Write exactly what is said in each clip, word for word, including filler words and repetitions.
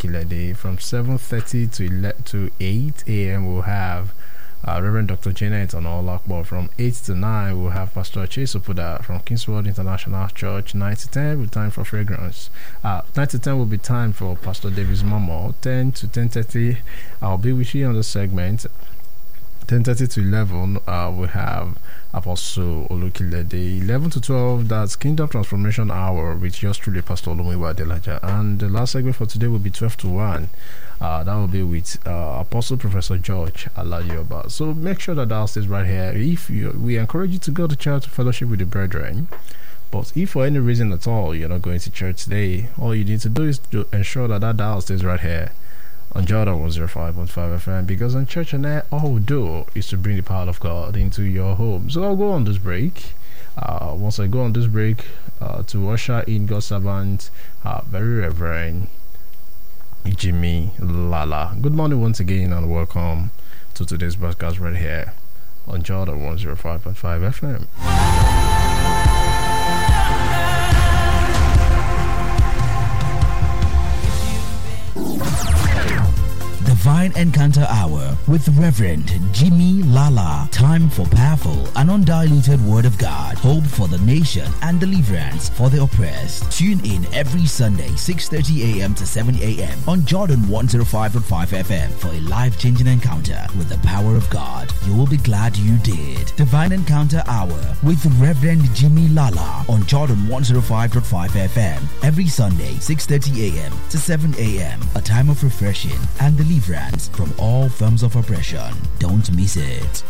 Olukilede. From seven thirty to eight a.m. we'll have uh, Reverend Doctor Janet Onolakbo. From eight to nine we'll have Pastor Chase Opuda from Kingsworld International Church. nine to ten will be time for fragrance. Uh, nine to ten will be time for Pastor Davis Momo. ten to ten thirty I'll be with you on the segment. ten thirty to eleven uh, we have Apostle Olukilede. eleven to twelve, that's Kingdom Transformation Hour with yours truly, Pastor Olumiwa Adelaja. And the last segment for today will be twelve to one. Uh, that will be with uh, Apostle Professor George Aladioba. So make sure that that stays right here. If you, we encourage you to go to church fellowship with the brethren. But if for any reason at all you're not going to church today, all you need to do is to ensure that that dial stays right here on Jordan one oh five point five F M, because on Church and Air, all we do is to bring the power of God into your home. So I'll go on this break. Uh, once I go on this break, uh, to usher in God's servant, uh, very Reverend Jimmy Lala. Good morning once again, and welcome to today's broadcast right here on Jordan one oh five point five F M. Divine Encounter Hour with Reverend Jimmy Lala. Time for powerful and undiluted Word of God. Hope for the nation and deliverance for the oppressed. Tune in every Sunday, six thirty a.m. to seven a.m. on Jordan one oh five point five F M for a life-changing encounter with the power of God. You will be glad you did. Divine Encounter Hour with Reverend Jimmy Lala on Jordan one oh five point five F M every Sunday, six thirty a.m. to seven a.m. A time of refreshing and deliverance from all forms of oppression. Don't miss it.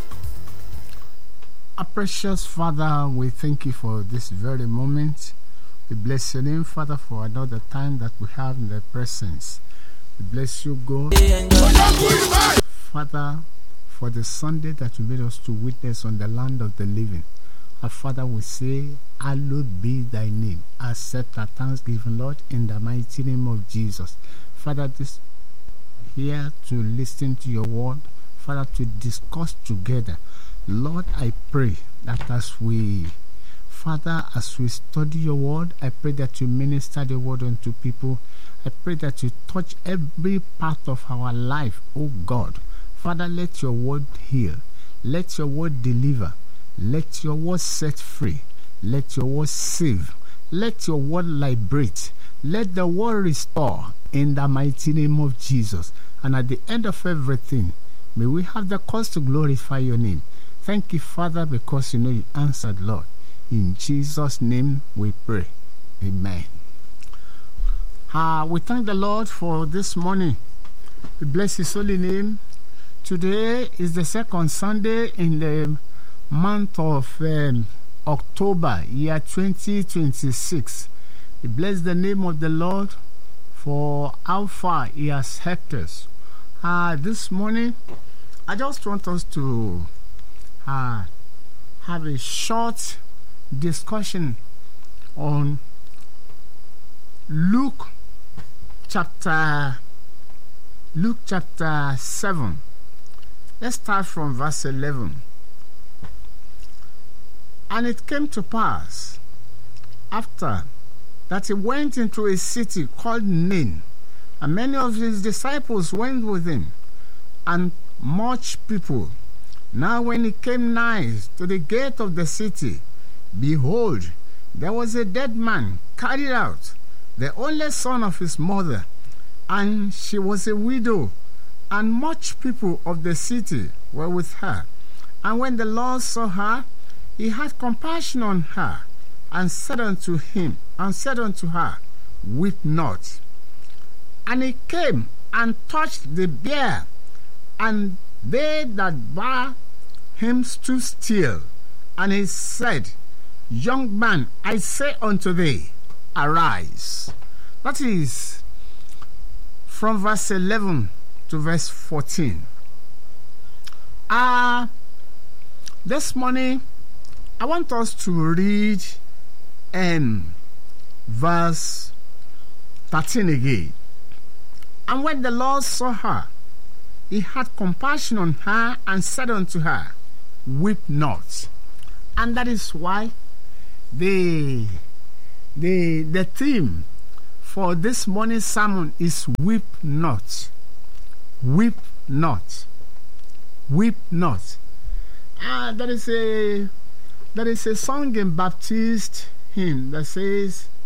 Our precious Father, we thank you for this very moment. We bless your name, Father, for another time that we have in the presence. We bless you, God. Father, for the Sunday that you made us to witness on the land of the living. Our Father, we say, hallowed be thy name. Accept our thanksgiving, Lord, in the mighty name of Jesus. Father, this here to listen to your word, Father, to discuss together. Lord, I pray that as we, Father, as we study your word, I pray that you minister the word unto people. I pray that you touch every part of our life, oh God. Father, let your word heal. Let your word deliver. Let your word set free. Let your word save. Let your word liberate. Let the word restore in the mighty name of Jesus. And at the end of everything, may we have the cause to glorify your name. Thank you, Father, because you know you answered, Lord. In Jesus' name we pray. Amen. Uh, we thank the Lord for this morning. We bless his holy name. Today is the second Sunday in the month of um, October, year twenty twenty-six. We bless the name of the Lord for how far he has helped us. Uh, this morning, I just want us to uh, have a short discussion on Luke chapter Luke chapter seven. Let's start from verse eleven. And it came to pass after that he went into a city called Nain, and many of his disciples went with him, and much people. Now when he came nigh to the gate of the city, behold, there was a dead man carried out, the only son of his mother, and she was a widow, and much people of the city were with her. And when the Lord saw her, he had compassion on her, and said unto him, and said unto her, weep not. And he came and touched the bier, and they that bare him stood still. And he said, young man, I say unto thee, arise. That is from verse eleven to verse fourteen. Uh, this morning, I want us to read um, verse thirteen again. And when the Lord saw her, he had compassion on her, and said unto her, weep not. And that is why the, the, the theme for this morning's sermon is weep not. Weep not. Weep not. Ah, there is a there is a song in Baptist hymn that says,